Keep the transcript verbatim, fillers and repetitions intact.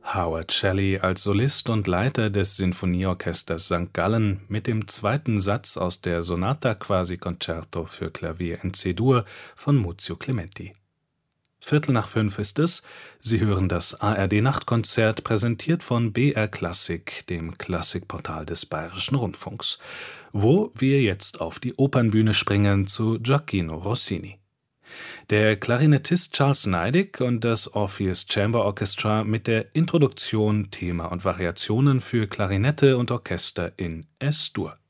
Howard Shelley als Solist und Leiter des Sinfonieorchesters Sankt Gallen mit dem zweiten Satz aus der Sonata quasi Concerto für Klavier in C-Dur von Muzio Clementi. Viertel nach fünf ist es. Sie hören das A R D-Nachtkonzert, präsentiert von B R Klassik, dem Klassikportal des Bayerischen Rundfunks, wo wir jetzt auf die Opernbühne springen zu Gioacchino Rossini. Der Klarinettist Charles Neidig und das Orpheus Chamber Orchestra mit der Introduktion, Thema und Variationen für Klarinette und Orchester in Es-Dur.